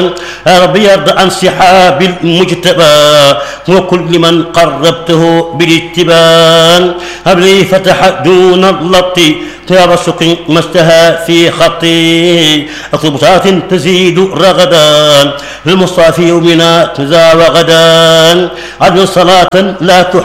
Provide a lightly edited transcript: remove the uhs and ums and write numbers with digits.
يا ربي يرضى عن سحاب المجتبى وكل من قربته بالاتبان. هب لي فتح دون اللط ترسق ما اشتهى في خطي اطلبات تزيد رغدا للمصطفى يومنا تزا وغدا عدل صلاة لا